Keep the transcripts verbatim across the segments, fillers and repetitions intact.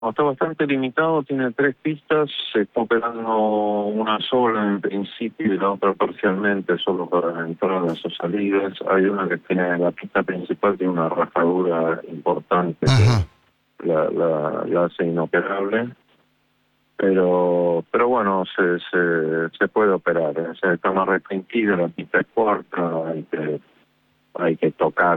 Está bastante limitado, tiene tres pistas, se está operando una sola en principio y la otra parcialmente, solo para entradas o salidas. Hay una que tiene, la pista principal tiene una rajadura importante Ajá. que la, la, la hace inoperable, pero pero bueno, se se, se puede operar, ¿eh? O sea, está más restringida, la pista es corta, hay que, hay que tocar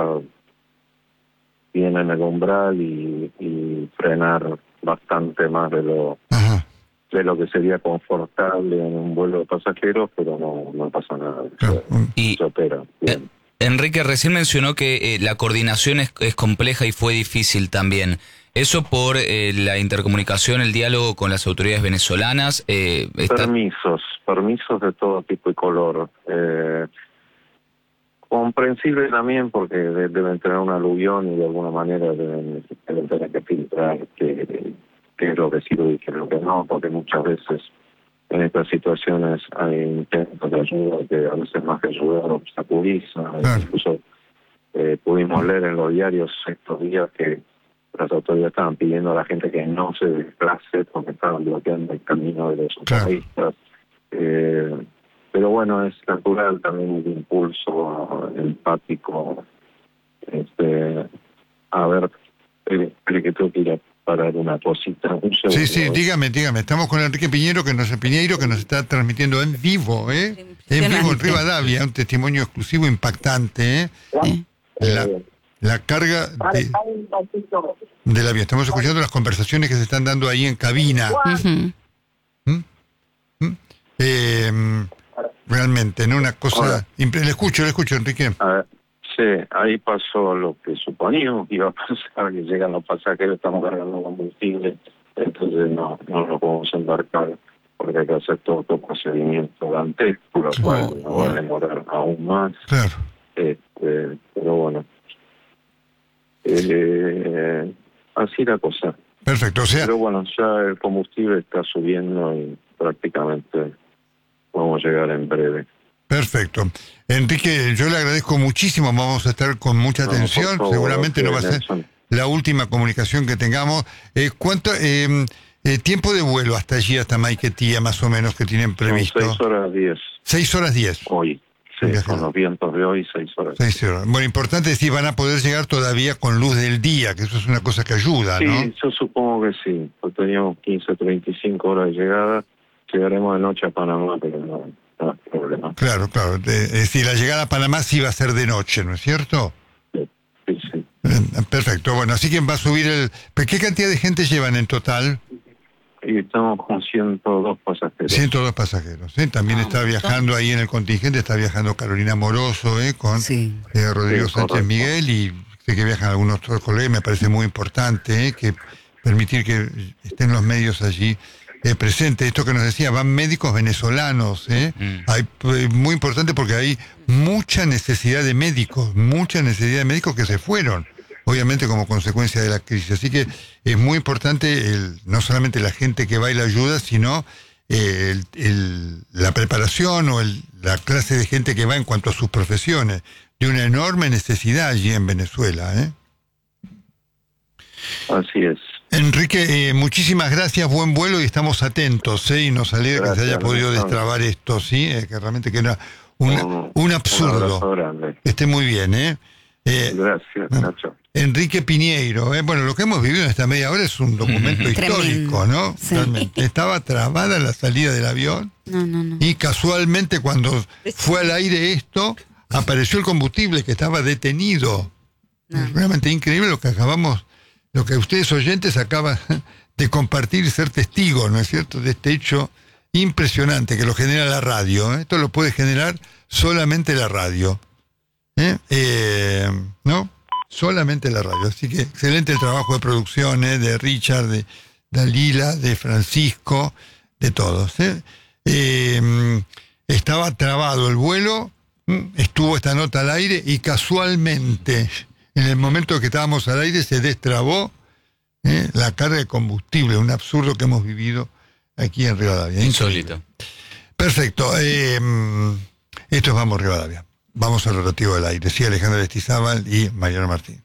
bien en el umbral y, y frenar bastante más de lo Ajá. de lo que sería confortable en un vuelo de pasajeros, pero no, no pasa nada. Claro. Se, Y se opera bien. eh, Enrique recién mencionó que eh, la coordinación es, es compleja y fue difícil también. Eso por eh, la intercomunicación, el diálogo con las autoridades venezolanas. Eh, está... Permisos, permisos de todo tipo y color. Eh, comprensible también porque de, deben tener un aluvión y de alguna manera deben, deben tener que filtrar qué, qué es lo que sirve y qué es lo que no, porque muchas veces en estas situaciones hay intentos de ayuda que a veces más que ayudar obstaculiza. Claro. Incluso eh, pudimos leer en los diarios estos días que las autoridades estaban pidiendo a la gente que no se desplace porque estaban bloqueando el camino de los socorristas. Claro. Eh, pero bueno, es natural también el impulso empático. Este, a ver, espere que tengo que ir a parar una cosita. Un segundo. Sí, sí, dígame, dígame. Estamos con Enrique Piñeiro, que nos, Piñeiro, que nos está transmitiendo en vivo, ¿eh? En vivo en Rivadavia, un testimonio exclusivo impactante, ¿eh? Sí. La, la carga de, del avión. Estamos escuchando las conversaciones que se están dando ahí en cabina. Ujú. ¿Mm? ¿Mm? Eh, realmente, ¿no? Una cosa... Hola. impre- Le escucho, le escucho, Enrique. A ver, sí, ahí pasó lo que suponíamos que iba a pasar, que llegan los pasajeros, estamos cargando combustible, entonces no, no nos podemos embarcar porque hay que hacer todo otro procedimiento dantesco, lo cual Oh, nos va a demorar aún más. Claro. Este, pero bueno, eh, así la cosa. Perfecto, o sea... Pero bueno, ya el combustible está subiendo y prácticamente vamos a llegar en breve. Perfecto. Enrique, yo le agradezco muchísimo, vamos a estar con mucha No, atención, por favor, seguramente no va a ser Nelson. la última comunicación que tengamos. Eh, ¿Cuánto eh, eh, tiempo de vuelo hasta allí, hasta Maiquetía, más o menos, que tienen previsto? Son seis horas diez Seis horas diez. hoy. Sí, Viaje. con los vientos de hoy, seis horas. Seis horas. Bueno, importante es si van a poder llegar todavía con luz del día, que eso es una cosa que ayuda, Sí, ¿no? yo supongo que sí. Pues teníamos quince, treinta y cinco horas de llegada. Llegaremos de noche a Panamá, pero no, no hay problema. Claro, claro. Eh, Es decir, la llegada a Panamá sí va a ser de noche, ¿no es cierto? Sí, sí, sí. Eh, Perfecto. Bueno, así que va a subir el... ¿Qué cantidad de gente llevan en total? Y estamos con ciento dos pasajeros. ciento dos pasajeros. ¿eh? También Ah, está un montón. viajando ahí en el contingente, está viajando Carolina Moroso, ¿eh? con Sí. eh, Rodrigo Sí, Sánchez correcto. Miguel, y sé que viajan algunos otros colegas. Me parece muy importante ¿eh? que permitir que estén los medios allí eh, presentes. Esto que nos decía, van médicos venezolanos. ¿eh? Mm. Hay, eh, muy importante porque hay mucha necesidad de médicos, mucha necesidad de médicos que se fueron, obviamente como consecuencia de la crisis. Así que es muy importante el, no solamente la gente que va y la ayuda, sino eh, el, el, la preparación o el, la clase de gente que va en cuanto a sus profesiones, de una enorme necesidad allí en Venezuela. ¿eh? Así es. Enrique, eh, muchísimas gracias, buen vuelo y estamos atentos, ¿eh? Y nos alegra que se Gracias, haya podido Nelson. destrabar esto, ¿sí? Eh, que realmente que era un, Un- un Un absurdo. abrazo grande. Que esté muy bien, ¿eh? Eh, Gracias, bueno, Nacho. Enrique Piñeiro, ¿eh? Bueno, lo que hemos vivido en esta media hora es un documento histórico, Tremendo, ¿no? sí. Realmente. Estaba trabada la salida del avión No, no, no. y casualmente cuando fue al aire esto, apareció el combustible que estaba detenido. No. Es realmente increíble lo que acabamos, lo que ustedes oyentes acaban de compartir y ser testigos, ¿no es cierto?, de este hecho impresionante que lo genera la radio. ¿eh? Esto lo puede generar solamente la radio. ¿eh? Eh, ¿No? Solamente la radio. Así que excelente el trabajo de producción ¿eh? de Richard, de Dalila, de Francisco, de todos. ¿eh? Eh, estaba trabado el vuelo, ¿m? estuvo esta nota al aire y casualmente, en el momento que estábamos al aire, se destrabó ¿eh? la carga de combustible, un absurdo que hemos vivido aquí en Rivadavia. Insólito. Perfecto. Eh, esto es Vamos Rivadavia. Vamos al rotativo del aire. Sí, Alejandra Estizábal y Mariano Martín.